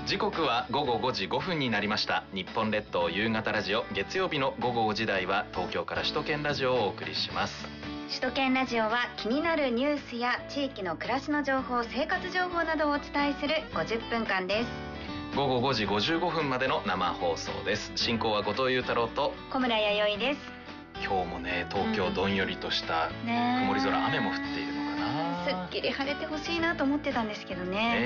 時刻は午後5時5分になりました。日本列島夕方ラジオ、月曜日の午後5時台は東京から首都圏ラジオをお送りします。 首都圏ラジオは気になるニュースや地域の暮らしの情報、生活情報などをお伝えする50分間です。 午後5時55分までの生放送です。進行は後藤裕太郎と小村弥生です。 今日もね、東京どんよりとした曇り空、雨も降っているのかな。 すっきり晴れてほしいなと思ってたんですけどね。